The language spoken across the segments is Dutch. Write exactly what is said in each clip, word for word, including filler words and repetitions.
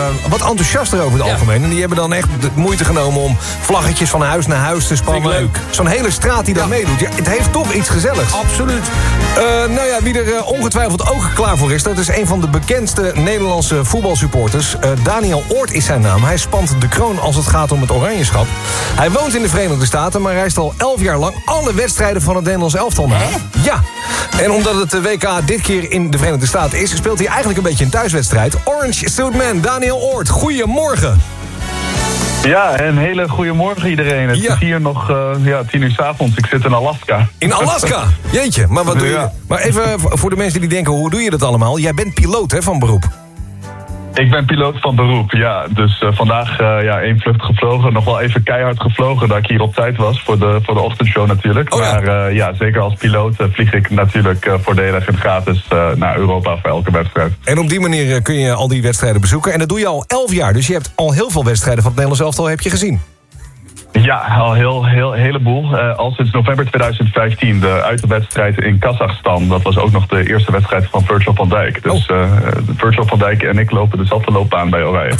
wat enthousiaster over het Ja. algemeen. En die hebben dan echt de moeite genomen om vlaggetjes van huis naar huis te spannen. Vind ik leuk. Zo'n hele straat die daar Ja. meedoet. Ja, het heeft toch iets gezelligs. Absoluut. Uh, nou ja, wie er uh, ongetwijfeld ook klaar voor is... dat is een van de bekendste Nederlandse voetbalsupporters. Uh, Daniel Oort is zijn naam. Hij spant de kroon als het gaat om het Oranjeschap. Hij woont in de Verenigde Staten... maar reist al elf jaar lang alle wedstrijden van het Nederlands elftal na. Ja. En omdat het W K dit keer in de Verenigde Staten is... speelt hij eigenlijk een beetje een thuiswedstrijd. Orange Suit Man, Daniel Oort. Goedemorgen. Ja, een hele goede morgen iedereen. Het Ja. is hier nog uh, ja, tien uur 's avonds. Ik zit in Alaska. In Alaska? Jeetje, maar wat doe je? Ja. Maar even voor de mensen die denken, hoe doe je dat allemaal? Jij bent piloot, hè, van beroep. Ik ben piloot van beroep, ja. Dus uh, vandaag uh, ja, één vlucht gevlogen. Nog wel even keihard gevlogen dat ik hier op tijd was. Voor de, voor de ochtendshow natuurlijk. Oh ja. Maar uh, ja, zeker als piloot uh, vlieg ik natuurlijk uh, voordelig en gratis uh, naar Europa voor elke wedstrijd. En op die manier uh, kun je al die wedstrijden bezoeken. En dat doe je al elf jaar. Dus je hebt al heel veel wedstrijden van het Nederlands elftal heb je gezien. Ja, al heel, heel heleboel. Uh, al sinds november tweeduizend vijftien, de uitwedstrijd in Kazachstan. Dat was ook nog de eerste wedstrijd van Virgil van Dijk. Dus uh, Virgil van Dijk en ik lopen dezelfde loopbaan bij Oranje.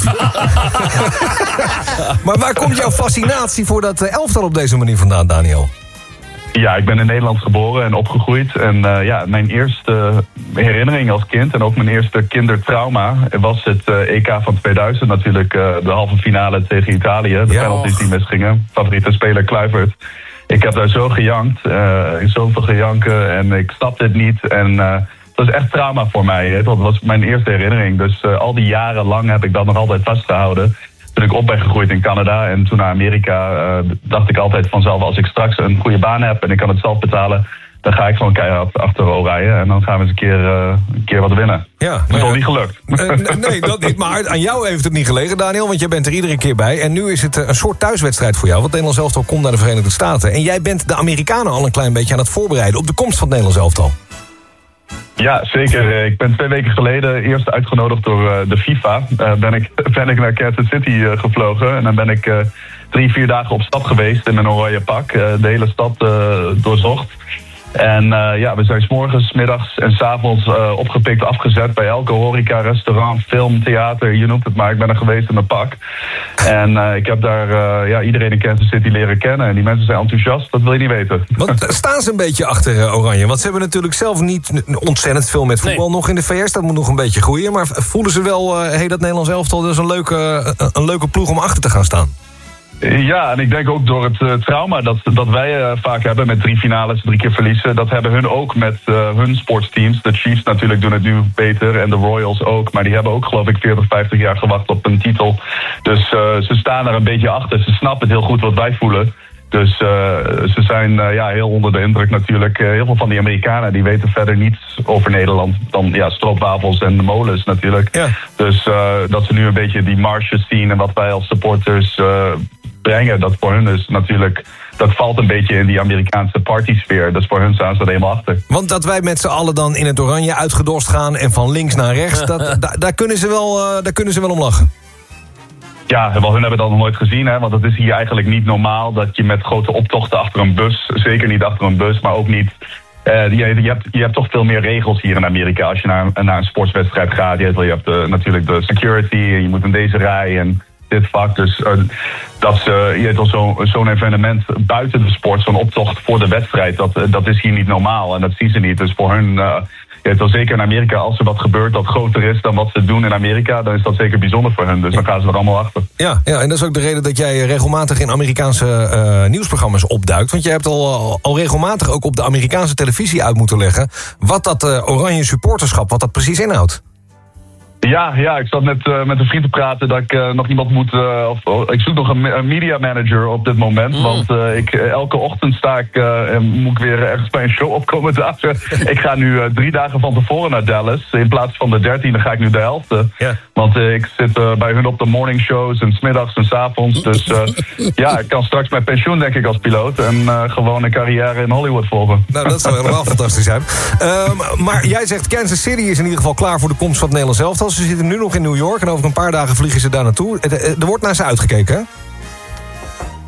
Maar waar komt jouw fascinatie voor dat uh, elftal op deze manier vandaan, Daniel? Ja, ik ben in Nederland geboren en opgegroeid. En uh, ja, mijn eerste herinnering als kind en ook mijn eerste kindertrauma was het uh, E K van tweeduizend natuurlijk. Uh, de halve finale tegen Italië. De Ja, penalties och. die misgingen. Favoriete speler Kluivert. Ik heb daar zo gejankt. Uh, zoveel gejanken en ik snapte het niet. En uh, het was echt trauma voor mij. Hè. Dat was mijn eerste herinnering. Dus uh, al die jaren lang heb ik dat nog altijd vastgehouden. Toen ik op ben gegroeid in Canada en toen naar Amerika, uh, dacht ik altijd vanzelf, als ik straks een goede baan heb en ik kan het zelf betalen, dan ga ik gewoon keihard achter Oranje en dan gaan we eens een keer, uh, een keer wat winnen. Ja, Dat is nou al ja. niet gelukt. Uh, nee, dat niet. Maar aan jou heeft het niet gelegen, Daniel, want jij bent er iedere keer bij. En nu is het uh, een soort thuiswedstrijd voor jou, want het Nederlands elftal komt naar de Verenigde Staten. En jij bent de Amerikanen al een klein beetje aan het voorbereiden op de komst van het Nederlands elftal. Ja, zeker. Ik ben twee weken geleden eerst uitgenodigd door uh, de FIFA. Uh, ben, ik, ben ik naar Kansas City uh, gevlogen. En dan ben ik uh, drie, vier dagen op stap geweest in een oranje pak. Uh, de hele stad uh, doorzocht. En uh, ja, we zijn 's morgens, 's middags en 's avonds uh, opgepikt, afgezet bij elke horeca, restaurant, film, theater, je noemt het maar. Ik ben er geweest in mijn pak. En uh, ik heb daar uh, ja, iedereen in Kansas City leren kennen. En die mensen zijn enthousiast, dat wil je niet weten. Want staan ze een beetje achter uh, Oranje? Want ze hebben natuurlijk zelf niet ontzettend veel met voetbal Nee. nog in de V S. Dat moet nog een beetje groeien. Maar voelen ze wel, uh, hey, dat Nederlands elftal, dat is een leuke, uh, een leuke ploeg om achter te gaan staan? Ja, en ik denk ook door het uh, trauma dat, dat wij uh, vaak hebben met drie finales, drie keer verliezen. Dat hebben hun ook met uh, hun sportsteams. De Chiefs natuurlijk doen het nu beter en de Royals ook. Maar die hebben ook geloof ik veertig, vijftig jaar gewacht op een titel. Dus uh, ze staan er een beetje achter. Ze snappen het heel goed wat wij voelen. Dus uh, ze zijn uh, ja, heel onder de indruk natuurlijk. Uh, heel veel van die Amerikanen die weten verder niets over Nederland dan ja, stroopwafels en de molens natuurlijk. Ja. Dus uh, dat ze nu een beetje die marches zien en wat wij als supporters uh, brengen, dat voor hun is natuurlijk, dat valt een beetje in die Amerikaanse partysfeer. Dus voor hun staan ze er helemaal achter. Want dat wij met z'n allen dan in het oranje uitgedorst gaan en van links naar rechts, dat, da, daar, kunnen ze wel, uh, daar kunnen ze wel om lachen. Ja, wel, hun hebben dat nog nooit gezien, hè, want het is hier eigenlijk niet normaal dat je met grote optochten achter een bus, zeker niet achter een bus, maar ook niet. Uh, je, je, hebt, je hebt toch veel meer regels hier in Amerika als je naar, naar een sportswedstrijd gaat. Je hebt, je hebt uh, natuurlijk de security en je moet in deze rij en dit vak. Dus uh, dat ze, je hebt al zo, zo'n evenement buiten de sport, zo'n optocht voor de wedstrijd, dat, uh, dat is hier niet normaal en dat zien ze niet. Dus voor hun, uh, je hebt al zeker in Amerika, als er wat gebeurt dat groter is dan wat ze doen in Amerika, dan is dat zeker bijzonder voor hun. Dus dan gaan ze er allemaal achter. Ja, ja, en dat is ook de reden dat jij regelmatig in Amerikaanse uh, nieuwsprogramma's opduikt. Want je hebt al, al, al regelmatig ook op de Amerikaanse televisie uit moeten leggen wat dat uh, oranje supporterschap, wat dat precies inhoudt. Ja, ja, ik zat net uh, met een vriend te praten dat ik uh, nog iemand moet, uh, of oh, ik zoek nog een, een media manager op dit moment. Mm. Want uh, ik, elke ochtend sta ik, uh, en moet ik weer ergens bij een show opkomen dagen. Ik ga nu uh, drie dagen van tevoren naar Dallas. In plaats van de dertiende ga ik nu de helfte. Ja. Want uh, ik zit uh, bij hun op de morning shows en 's middags en 's avonds. Dus uh, ja, ik kan straks mijn pensioen denk ik als piloot. En uh, gewoon een carrière in Hollywood volgen. Nou, dat zou helemaal fantastisch zijn. Uh, maar jij zegt Kansas City is in ieder geval klaar voor de komst van het Nederlands elftal. Ze zitten nu nog in New York en over een paar dagen vliegen ze daar naartoe. Er wordt naar ze uitgekeken, hè?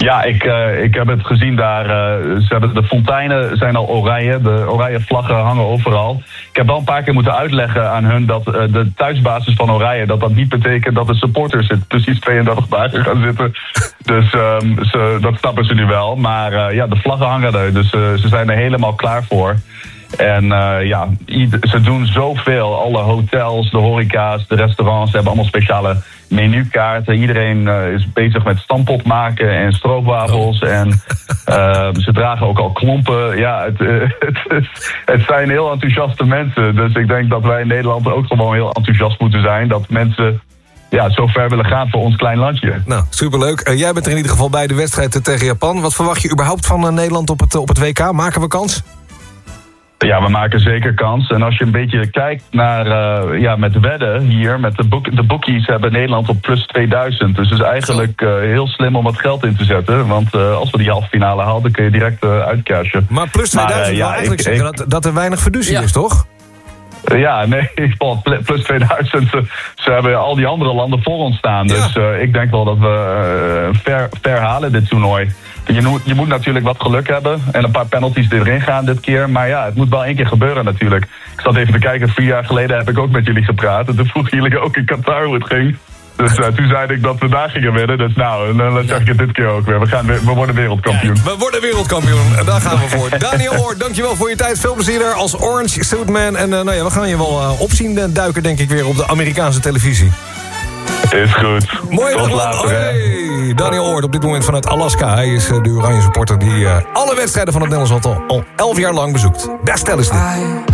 Ja, ik, uh, ik heb het gezien daar. Uh, ze hebben, de fonteinen zijn al oranje. De oranje vlaggen hangen overal. Ik heb wel een paar keer moeten uitleggen aan hun dat uh, de thuisbasis van Oranje, dat dat niet betekent dat de supporters het precies tweeëndertig dagen gaan zitten. Dus um, ze, dat snappen ze nu wel. Maar uh, ja, de vlaggen hangen er. Dus uh, ze zijn er helemaal klaar voor. En uh, ja, ze doen zoveel. Alle hotels, de horeca's, de restaurants hebben allemaal speciale menukaarten. Iedereen uh, is bezig met stampot maken en stroopwafels. Oh. En uh, ze dragen ook al klompen. Ja, het, uh, het, het, het zijn heel enthousiaste mensen. Dus ik denk dat wij in Nederland ook gewoon heel enthousiast moeten zijn. Dat mensen ja, zo ver willen gaan voor ons klein landje. Nou, superleuk. Uh, jij bent er in ieder geval bij de wedstrijd tegen Japan. Wat verwacht je überhaupt van uh, Nederland op het, op het W K? Maken we kans? Ja, we maken zeker kans. En als je een beetje kijkt naar, uh, ja, met wedden hier, met de, boek, de bookies hebben Nederland op plus tweeduizend. Dus het is eigenlijk uh, heel slim om wat geld in te zetten. Want uh, als we die halve finale halen, dan kun je direct uh, uitcashen. Maar plus tweeduizend maar, uh, wil ja, eigenlijk ik, zeggen ik, dat, dat er weinig fiducie ja. is, toch? Uh, ja, nee, plus tweeduizend. Ze, ze hebben al die andere landen voor ons staan. Ja. Dus uh, ik denk wel dat we uh, ver, ver halen dit toernooi. Je moet, je moet natuurlijk wat geluk hebben en een paar penalties erin gaan dit keer. Maar ja, het moet wel één keer gebeuren natuurlijk. Ik zat even te kijken, vier jaar geleden heb ik ook met jullie gepraat. En toen vroegen jullie ook in Qatar hoe het ging. Dus uh, toen zei ik dat we daar gingen winnen. Dus nou, en dan zeg ik het dit keer ook weer. We, gaan, we worden wereldkampioen. Kijk, we worden wereldkampioen. En daar gaan we voor. Daniel Oort, dankjewel voor je tijd. Veel plezier daar als Orange Suitman. En uh, nou ja, we gaan je wel uh, opzien uh, duiken, denk ik, weer op de Amerikaanse televisie. Is goed. Mooi. Tot later, hey. Daniel Oort op dit moment vanuit Alaska. Hij is uh, de oranje supporter die uh, alle wedstrijden van het Nederlands elftal al elf jaar lang bezoekt. Daar stel is dit.